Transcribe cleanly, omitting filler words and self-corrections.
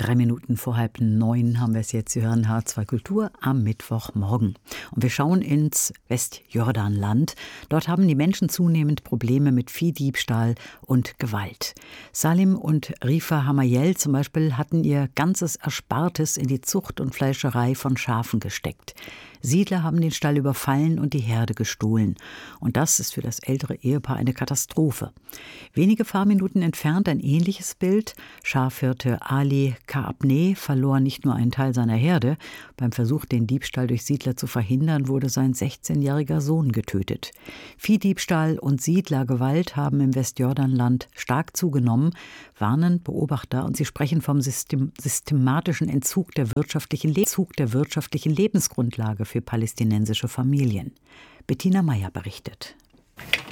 3 Minuten vor 8:30 haben wir es jetzt. Sie hören H2 Kultur am Mittwochmorgen. Und wir schauen ins Westjordanland. Dort haben die Menschen zunehmend Probleme mit Viehdiebstahl und Gewalt. Salim und Rifa Hamayel zum Beispiel hatten ihr ganzes Erspartes in die Zucht und Fleischerei von Schafen gesteckt. Siedler haben den Stall überfallen und die Herde gestohlen. Und das ist für das ältere Ehepaar eine Katastrophe. Wenige Fahrminuten entfernt ein ähnliches Bild. Schafhirte Ali Kaabneh verlor nicht nur einen Teil seiner Herde. Beim Versuch, den Diebstahl durch Siedler zu verhindern, wurde sein 16-jähriger Sohn getötet. Viehdiebstahl und Siedlergewalt haben im Westjordanland stark zugenommen, warnen Beobachter, und sie sprechen vom systematischen Entzug der wirtschaftlichen Lebensgrundlage für palästinensische Familien. Bettina Meyer berichtet.